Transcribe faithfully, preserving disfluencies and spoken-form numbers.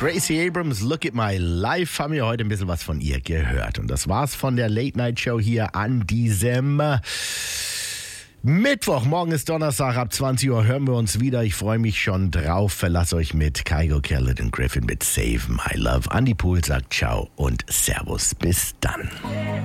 Gracie Abrams, Look at My Life, haben wir heute ein bisschen was von ihr gehört. Und das war's von der Late Night Show hier an diesem Mittwoch. Morgen ist Donnerstag, ab zwanzig Uhr hören wir uns wieder. Ich freue mich schon drauf. Verlass euch mit Kygo, Khaled und Griffin mit Save My Love. Andy Pool sagt Ciao und Servus. Bis dann.